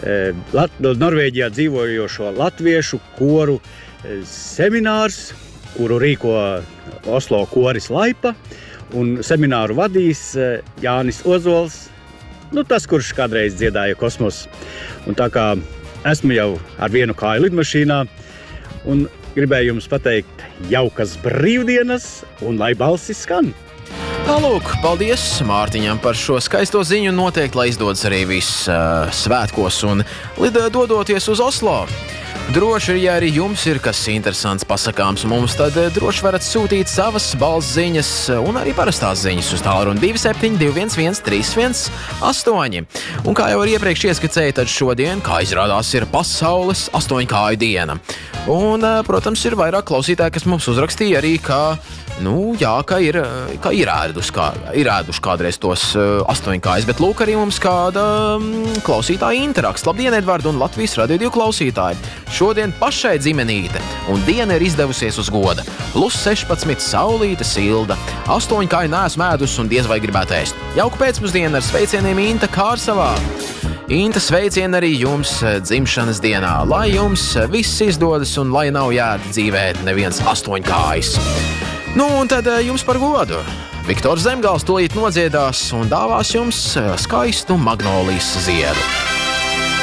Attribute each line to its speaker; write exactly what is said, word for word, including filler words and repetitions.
Speaker 1: Lat- Norvēģijā dzīvojošo latviešu koru seminārs, kuru rīko Oslo koris Laipa, un semināru vadīs Jānis Ozols, nu tas, kurš kādreiz dziedāja Kosmos. Un tā kā esmu jau ar vienu kāju lidmašīnā, un gribēju jums pateikt jaukas brīvdienas, un lai balsis skan.
Speaker 2: Tālūk, paldies Mārtiņam par šo skaisto ziņu. Noteikti, lai izdodas arī viss uh, svētkos un lidā dodoties uz Oslo. Droši, ja arī jums ir kas interesants pasakāms mums, tad droši varat sūtīt savas balss ziņas un arī parastās ziņas uz tālruni divi septiņi divi viens viens trīs viens astoņi. Un kā jau arī iepriekš ieskicēju, tad šodien, kā izrādās, ir pasaules astoņkāju diena. Un, protams, ir vairāk klausītāji, kas mums uzrakstīja arī, ka Nu, jā, ka ir, ka ir, ēdus, kā, ir ēduši kādreiz tos uh, astoņkājus, bet lūk arī mums kāda um, klausītāja interakts. Labdien, Edvardu un Latvijas Radio divi klausītāji! Šodien pašai dzimenīte, un diena ir izdevusies uz goda. Plus sešpadsmit, saulīte, silda. Astoņkāju neesmu ēdus un diez vai gribētu ēst. Jauku pēcpusdienu ar sveicieniem Inta Kārsavā. Inta, sveicieni arī jums dzimšanas dienā. Lai jums viss izdodas un lai nav jāēd dzīvē neviens astoņkājs. Nu, un tad jums par godu. Viktors Zemgals tūlīt nodziedās un dāvās jums skaistu magnolijas ziedu.